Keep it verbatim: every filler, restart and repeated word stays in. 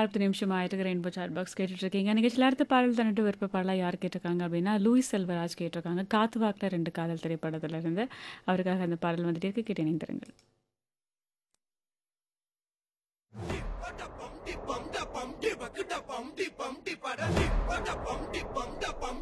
நாற்பது நிமிஷம் ஆயிட்டு ரெயின்போ சாட் பாக்ஸ் கேட்டுட்டு இருக்கீங்க. நிகழ்ச்சியில் அடுத்த பாடல் தன்னிட்டு விருப்ப பாடலாக யார் கேட்டிருக்காங்க அப்படின்னா லூயிஸ் செல்வராஜ் கேட்டிருக்காங்க. காத்து வாக்கில் ரெண்டு காதல் திரைப்படத்துல இருந்து அவருக்காக அந்த பாடல் வந்துட்டு இருக்கு. கேட்டு இணைந்திருங்கள். Bum, di bum, da bum, di ba, da bum, di bum, di ba, da di ba, da bum, di bum, da bum,